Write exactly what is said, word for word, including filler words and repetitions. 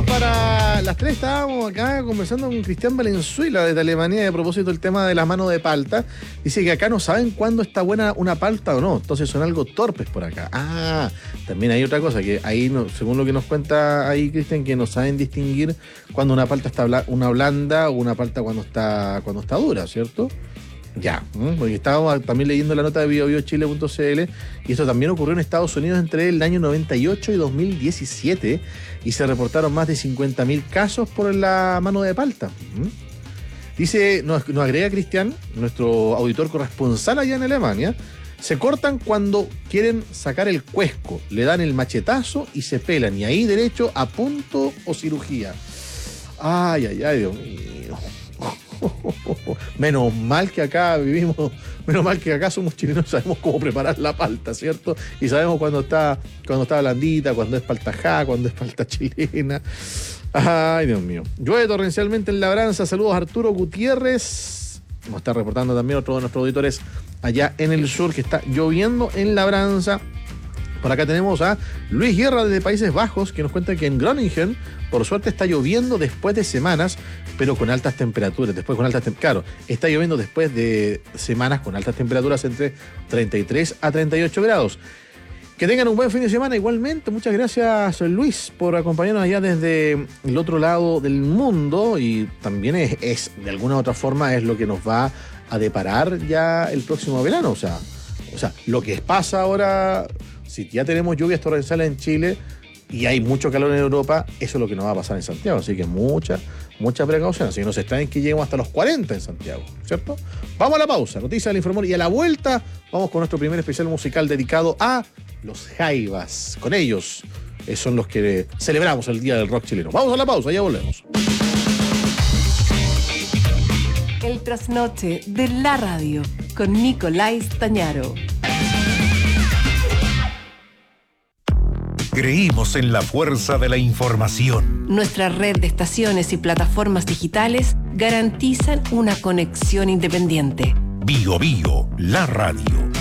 minutos para las tres estábamos acá conversando con Cristian Valenzuela de Alemania a propósito del tema de la mano de palta. Dice que acá no saben cuándo está buena una palta o no, entonces son algo torpes por acá. Ah, también hay otra cosa, que ahí, no, según lo que nos cuenta ahí Cristian, que no saben distinguir cuando una palta está bla, una blanda o una palta cuando está, cuando está dura, ¿cierto? Ya, porque estábamos también leyendo la nota de bio bio chile punto c l y esto también ocurrió en Estados Unidos entre el año noventa y ocho y dos mil diecisiete y se reportaron más de cincuenta mil casos por la mano de palta. Dice, nos, nos agrega Cristian, nuestro auditor corresponsal allá en Alemania, se cortan cuando quieren sacar el cuesco, le dan el machetazo y se pelan, y ahí derecho a punto o cirugía. Ay, ay, ay, Dios mío. Menos mal que acá vivimos, menos mal que acá somos chilenos, sabemos cómo preparar la palta, ¿cierto? Y sabemos cuando está, cuando está blandita, cuando es paltajá, cuando es palta chilena. Ay, Dios mío. Llueve torrencialmente en Labranza. Saludos a Arturo Gutiérrez. Nos está reportando también otro de nuestros auditores allá en el sur, que está lloviendo en Labranza. Por acá tenemos a Luis Guerra desde Países Bajos, que nos cuenta que en Groningen, por suerte, está lloviendo después de semanas, pero con altas temperaturas. Después con altas tem- Claro, está lloviendo después de semanas con altas temperaturas entre treinta y tres a treinta y ocho grados. Que tengan un buen fin de semana igualmente. Muchas gracias, Luis, por acompañarnos allá desde el otro lado del mundo. Y también es, es de alguna u otra forma, es lo que nos va a deparar ya el próximo verano. O sea, o sea, lo que pasa ahora... Si ya tenemos lluvias torrenciales en Chile y hay mucho calor en Europa, eso es lo que nos va a pasar en Santiago. Así que mucha, mucha precaución. Así que no se extrañen que lleguemos hasta los cuarenta en Santiago, ¿cierto? Vamos a la pausa, noticias del Informón, y a la vuelta vamos con nuestro primer especial musical dedicado a los Jaivas. Con ellos eh, son los que celebramos el Día del Rock chileno. Vamos a la pausa, ya volvemos. El trasnoche de la radio con Nicolás Tañaro. Creímos en la fuerza de la información. Nuestra red de estaciones y plataformas digitales garantizan una conexión independiente. Bio Bio, la radio.